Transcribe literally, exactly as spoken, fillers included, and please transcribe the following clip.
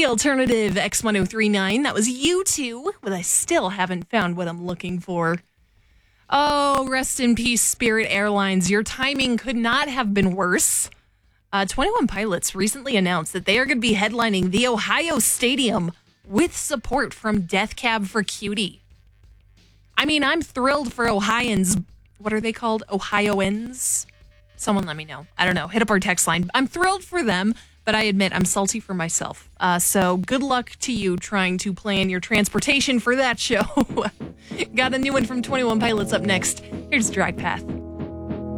Alternative X ten thirty-nine. That was U two, but I still haven't found what I'm looking for. Oh, rest in peace, Spirit Airlines. Your timing could not have been worse. Uh, twenty-one Pilots recently announced that they are going to be headlining the Ohio Stadium with support from Death Cab for Cutie. I mean, I'm thrilled for Ohioans. What are they called? Ohioans? Someone let me know. I don't know. Hit up our text line. I'm thrilled for them, but I admit I'm salty for myself. Uh, so good luck to you trying to plan your transportation for that show. Got a new one from twenty-one Pilots up next. Here's Drag Path.